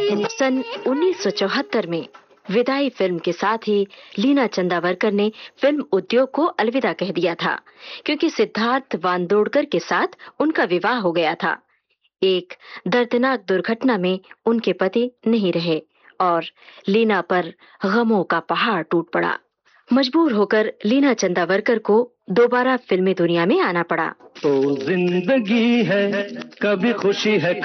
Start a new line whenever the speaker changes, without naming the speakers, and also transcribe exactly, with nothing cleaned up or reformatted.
सन उन्नीस सौ चौहत्तर में विदाई फिल्म के साथ ही लीना चंदावरकर ने फिल्म उद्योग को अलविदा कह दिया था, क्योंकि सिद्धार्थ वांदोडकर के साथ उनका विवाह हो गया था। एक दर्दनाक दुर्घटना में उनके पति नहीं रहे और लीना पर गमों का पहाड़ टूट पड़ा। मजबूर होकर लीना चंदावरकर को दोबारा फिल्मी दुनिया में आना पड़ा।
तो जिंदगी है, कभी खुशी है